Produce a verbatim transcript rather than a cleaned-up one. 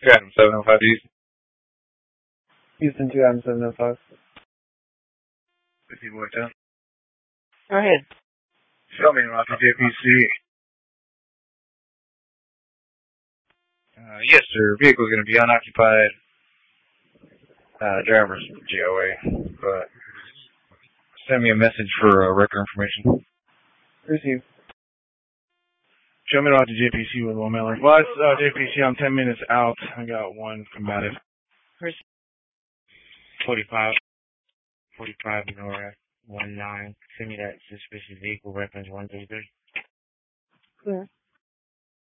two Adam seven oh five East. Houston two Adam seven oh five. fifty Boytown. Go ahead. Show me off the J P C. Uh, yes, sir. Vehicle's going to be unoccupied. Uh, driver's G O A. But send me a message for uh, record information. Receive. Show me off to J P C with one mailer. Well, it's uh, J P C. I'm ten minutes out. I got one combative. Where's forty-five. forty-five Nora one nine. Send me that suspicious vehicle reference one three three. Clear.